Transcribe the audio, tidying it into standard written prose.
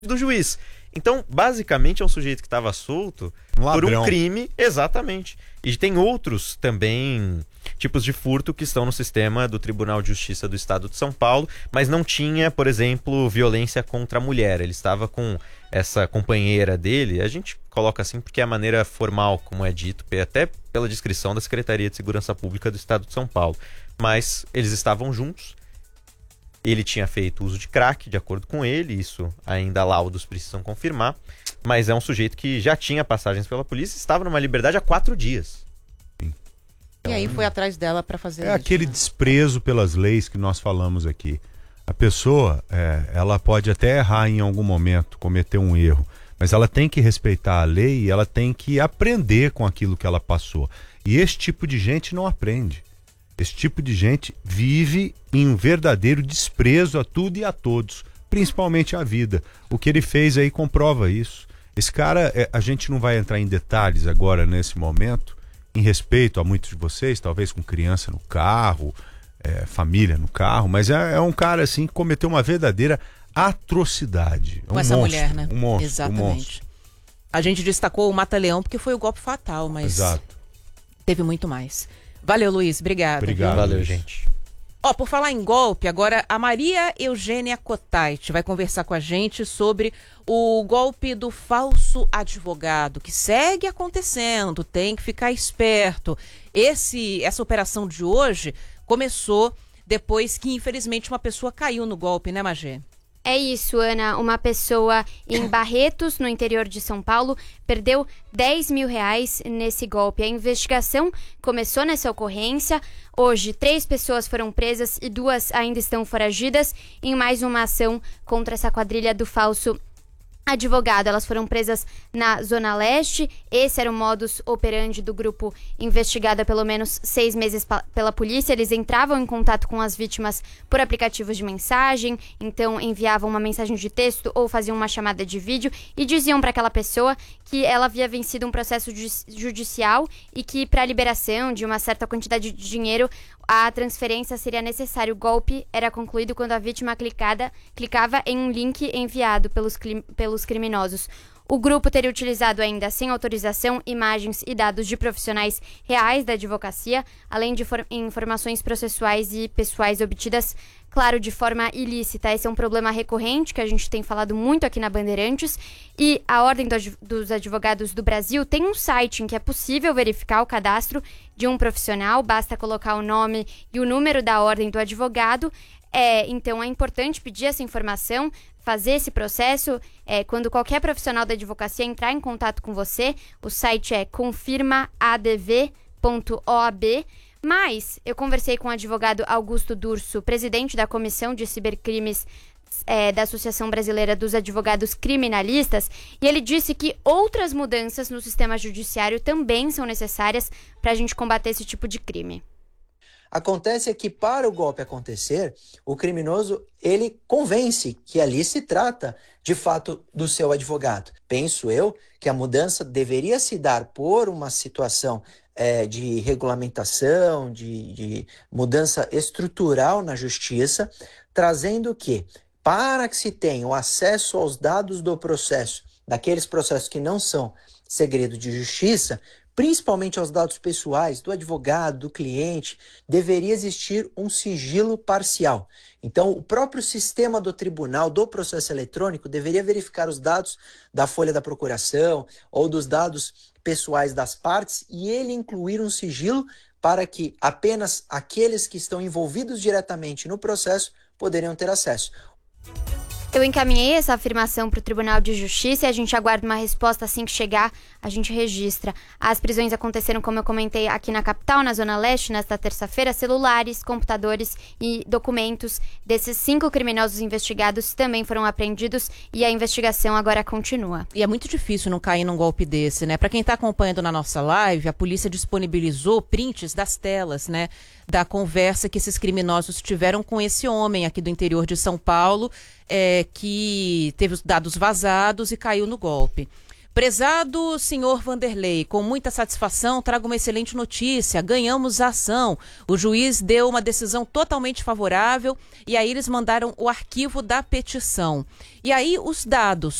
do juiz. Então, basicamente, é um sujeito que estava solto por um crime, exatamente. E tem outros também tipos de furto que estão no sistema do Tribunal de Justiça do Estado de São Paulo, mas não tinha, por exemplo, violência contra a mulher. Ele estava com essa companheira dele, a gente coloca assim porque é a maneira formal, como é dito, até pela descrição da Secretaria de Segurança Pública do Estado de São Paulo. Mas eles estavam juntos. Ele tinha feito uso de crack, de acordo com ele, isso ainda laudos precisam confirmar, mas é um sujeito que já tinha passagens pela polícia e estava numa liberdade há 4 dias. E aí foi atrás dela para fazer isso, aquele desprezo pelas leis que nós falamos aqui. A pessoa, ela pode até errar em algum momento, cometer um erro, mas ela tem que respeitar a lei e ela tem que aprender com aquilo que ela passou. E esse tipo de gente não aprende. Esse tipo de gente vive em um verdadeiro desprezo a tudo e a todos, principalmente à vida. O que ele fez aí comprova isso. Esse cara, a gente não vai entrar em detalhes agora nesse momento, em respeito a muitos de vocês, talvez com criança no carro, família no carro, mas é um cara assim que cometeu uma verdadeira atrocidade. Com essa mulher, né? Um monstro. Exatamente. Um monstro. A gente destacou o Mata-Leão porque foi o golpe fatal, mas exato, teve muito mais. Valeu, Luiz. Obrigado. Obrigado. Valeu, Luiz. gente. Por falar em golpe, agora a Maria Eugênia Cotait vai conversar com a gente sobre o golpe do falso advogado, que segue acontecendo, tem que ficar esperto. Essa operação de hoje começou depois que, infelizmente, uma pessoa caiu no golpe, né, Magê? É isso, Ana. Uma pessoa em Barretos, no interior de São Paulo, perdeu R$10 mil nesse golpe. A investigação começou nessa ocorrência. Hoje, 3 pessoas foram presas e 2 ainda estão foragidas em mais uma ação contra essa quadrilha do falso advogado. Elas foram presas na Zona Leste. Esse era o modus operandi do grupo investigado há pelo menos 6 meses pela polícia. Eles entravam em contato com as vítimas por aplicativos de mensagem, então enviavam uma mensagem de texto ou faziam uma chamada de vídeo e diziam para aquela pessoa que ela havia vencido um processo judicial e que para a liberação de uma certa quantidade de dinheiro a transferência seria necessária. O golpe era concluído quando a vítima clicava em um link enviado pelos criminosos. O grupo teria utilizado ainda, sem autorização, imagens e dados de profissionais reais da advocacia, além de informações processuais e pessoais obtidas, claro, de forma ilícita. Esse é um problema recorrente que a gente tem falado muito aqui na Bandeirantes. E a Ordem dos Advogados do Brasil tem um site em que é possível verificar o cadastro de um profissional, basta colocar o nome e o número da Ordem do Advogado. Então é importante pedir essa informação, fazer esse processo. Quando qualquer profissional da advocacia entrar em contato com você, o site é confirmaadv.org. Mas eu conversei com o advogado Augusto Durso, presidente da Comissão de Cibercrimes da Associação Brasileira dos Advogados Criminalistas, e ele disse que outras mudanças no sistema judiciário também são necessárias para a gente combater esse tipo de crime. Acontece que para o golpe acontecer, o criminoso ele convence que ali se trata de fato do seu advogado. Penso eu que a mudança deveria se dar por uma situação de regulamentação, de mudança estrutural na justiça, trazendo que, para que se tenha o acesso aos dados do processo, daqueles processos que não são segredo de justiça, principalmente aos dados pessoais do advogado, do cliente, deveria existir um sigilo parcial. Então, o próprio sistema do tribunal, do processo eletrônico, deveria verificar os dados da folha da procuração ou dos dados pessoais das partes e ele incluir um sigilo para que apenas aqueles que estão envolvidos diretamente no processo poderiam ter acesso. Eu encaminhei essa afirmação para o Tribunal de Justiça e a gente aguarda uma resposta. Assim que chegar, a gente registra. As prisões aconteceram, como eu comentei, aqui na capital, na Zona Leste, nesta terça-feira. Celulares, computadores e documentos desses 5 criminosos investigados também foram apreendidos e a investigação agora continua. E é muito difícil não cair num golpe desse, né? Para quem está acompanhando na nossa live, a polícia disponibilizou prints das telas, né? Da conversa que esses criminosos tiveram com esse homem aqui do interior de São Paulo, que teve os dados vazados e caiu no golpe. Prezado senhor Vanderlei, com muita satisfação trago uma excelente notícia, ganhamos a ação. O juiz deu uma decisão totalmente favorável e aí eles mandaram o arquivo da petição. E aí os dados